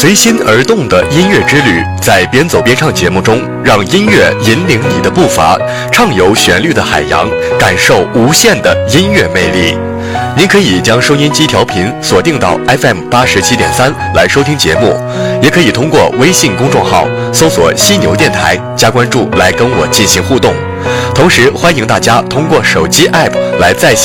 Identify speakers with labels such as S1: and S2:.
S1: 随心而动的音乐之旅，在边走边唱节目中，让音乐引领你的步伐，畅游旋律的海洋，感受无限的音乐魅力。您可以将收音机调频锁定到 FM87.3 来收听节目，也可以通过微信公众号搜索犀牛电台加关注来跟我进行互动。同时欢迎大家通过手机 App 来在线